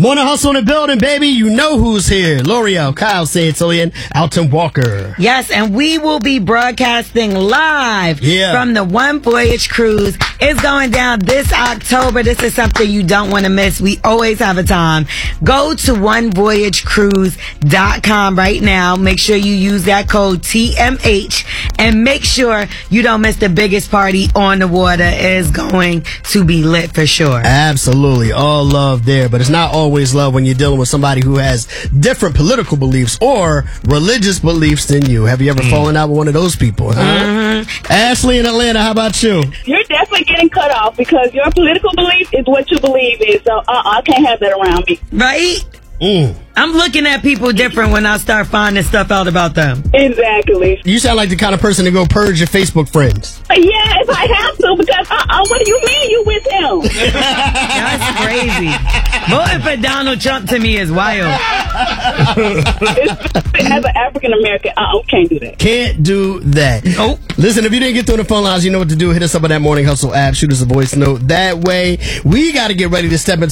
Morning Hustle in the building, baby. You know who's here. L'Oreal, Kyle Sayetolian, Alton Walker. Yes, and we will be broadcasting live from the One Voyage Cruise. It's going down this October. This is something you don't want to miss. We always have a time. Go to onevoyagecruise.com right now. Make sure you use that code TMH and make sure you don't miss the biggest party on the water. It is going to be lit for sure. Absolutely. All love there, but it's not always love when you're dealing with somebody who has different political beliefs or religious beliefs than you. Have you ever fallen out with one of those people? Huh? Ashley in Atlanta, how about you? You're definitely getting cut off because your political belief is what you believe in. So I can't have that around me. Right? I'm looking at people different when I start finding stuff out about them. Exactly. You sound like the kind of person to go purge your Facebook friends. Yes, I have to because what do you mean you with him? That's crazy. Voting for Donald Trump to me is wild. As an African American, can't do that. Can't do that. Nope. Listen, if you didn't get through the phone lines, you know what to do. Hit us up on that Morning Hustle app. Shoot us a voice note. That way, we got to get ready to step into